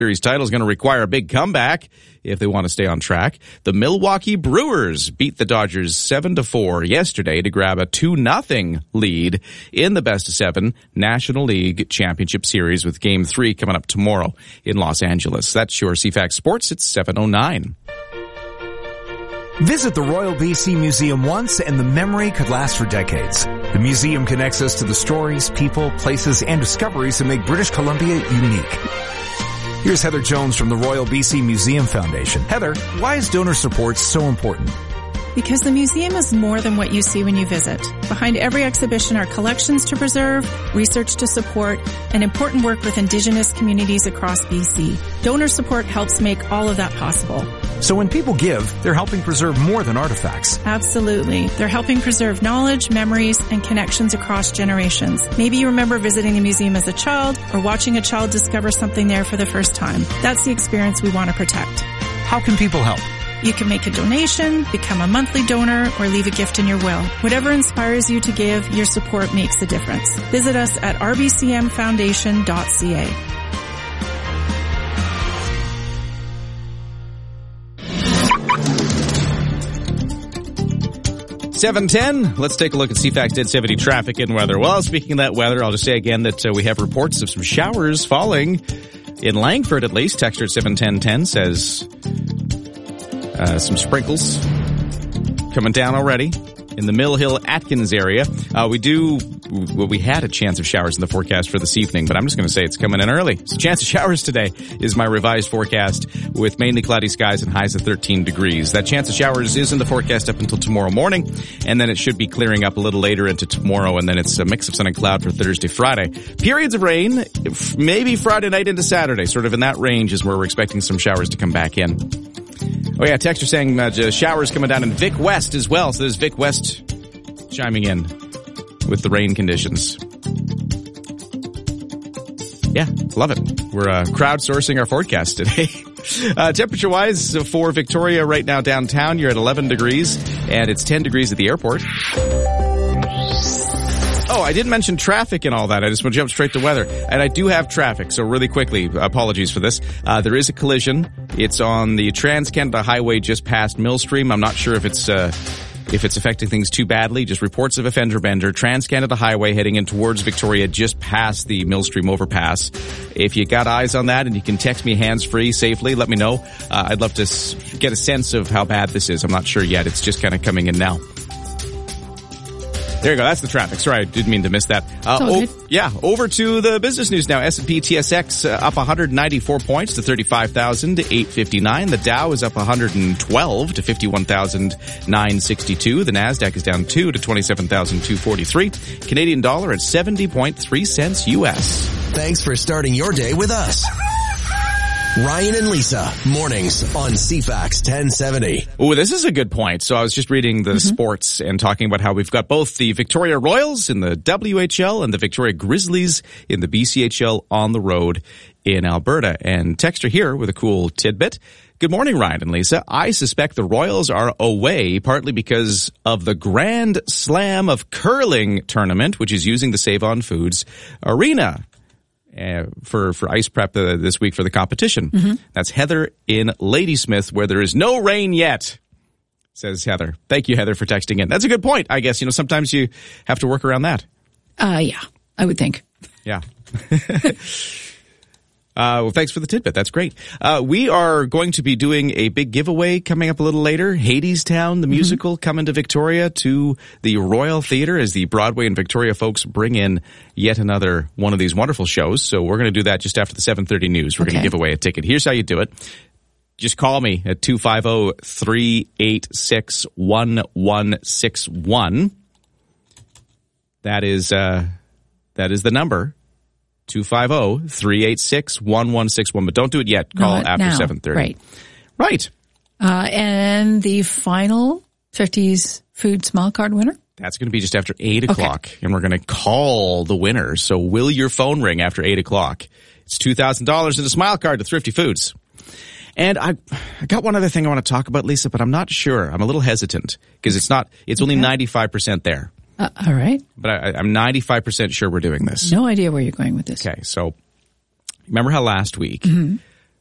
Series title is going to require a big comeback if they want to stay on track. The Milwaukee Brewers beat the Dodgers 7-4 yesterday to grab a 2-0 lead in the best-of-7 National League Championship Series, with Game 3 coming up tomorrow in Los Angeles. That's your CFAX Sports. It's 7:09. Visit the Royal BC Museum once and the memory could last for decades. The museum connects us to the stories, people, places, and discoveries that make British Columbia unique. Here's Heather Jones from the Royal BC Museum Foundation. Heather, why is donor support so important? Because the museum is more than what you see when you visit. Behind every exhibition are collections to preserve, research to support, and important work with Indigenous communities across BC. Donor support helps make all of that possible. So when people give, they're helping preserve more than artifacts. Absolutely. They're helping preserve knowledge, memories, and connections across generations. Maybe you remember visiting the museum as a child or watching a child discover something there for the first time. That's the experience we want to protect. How can people help? You can make a donation, become a monthly donor, or leave a gift in your will. Whatever inspires you to give, your support makes a difference. Visit us at rbcmfoundation.ca. $7:10. Let's take a look at CFAX 1070 traffic and weather. Well, speaking of that weather, I'll just say again that we have reports of some showers falling in Langford, at least. Texter at 71010 says some sprinkles coming down already in the Mill Hill Atkins area. We had a chance of showers in the forecast for this evening, but I'm just going to say it's coming in early. So chance of showers today is my revised forecast, with mainly cloudy skies and highs of 13 degrees. That chance of showers is in the forecast up until tomorrow morning, and then it should be clearing up a little later into tomorrow, and then it's a mix of sun and cloud for Thursday, Friday. Periods of rain, maybe Friday night into Saturday, sort of in that range is where we're expecting some showers to come back in. Oh yeah, texter saying showers coming down in Vic West as well. So there's Vic West chiming in with the rain conditions. Yeah, love it. We're crowdsourcing our forecast today. Temperature-wise, for Victoria right now downtown, you're at 11 degrees, and it's 10 degrees at the airport. Oh, I didn't mention traffic and all that. I just want to jump straight to weather. And I do have traffic, so really quickly, apologies for this. There is a collision. It's on the Trans-Canada Highway just past Millstream. I'm not sure if it's affecting things too badly. Just reports of a fender bender. Trans-Canada Highway heading in towards Victoria just past the Millstream overpass. If you got eyes on that and you can text me hands-free safely, let me know. I'd love to get a sense of how bad this is. I'm not sure yet. It's just kind of coming in now. There you go. That's the traffic. Sorry, I didn't mean to miss that. Over to the business news now. S&P TSX up 194 points to 35,859. The Dow is up 112 to 51,962. The Nasdaq is down 2 to 27,243. Canadian dollar at 70.3 cents U.S. Thanks for starting your day with us. Ryan and Lisa, mornings on CFAX 1070. Oh, this is a good point. So I was just reading the sports and talking about how we've got both the Victoria Royals in the WHL and the Victoria Grizzlies in the BCHL on the road in Alberta. And texter here with a cool tidbit. Good morning, Ryan and Lisa. I suspect the Royals are away partly because of the Grand Slam of Curling tournament, which is using the Save On Foods arena for ice prep this week for the competition. That's Heather in Ladysmith, where there is no rain yet, says Heather. Thank you, Heather, for texting in. That's a good point. I guess, sometimes you have to work around that. Yeah, I would think. Yeah. Well, thanks for the tidbit. That's great. We are going to be doing a big giveaway coming up a little later. Hadestown, the musical, coming to Victoria to the Royal Theatre as the Broadway and Victoria folks bring in yet another one of these wonderful shows. So we're going to do that just after the 7:30 news. We're going to give away a ticket. Here's how you do it. Just call me at 250-386-1161. That is the number. 250-386-1161. But don't do it yet. Call after 7:30. Right. And the final 50s Food Smile Card winner? That's going to be just after 8 o'clock. And we're going to call the winner. So will your phone ring after 8 o'clock? It's $2,000 in a Smile Card to Thrifty Foods. And I got one other thing I want to talk about, Lisa, but I'm not sure. I'm a little hesitant because it's only 95% there. All right. But I'm 95% sure we're doing this. No idea where you're going with this. Okay, so remember how last week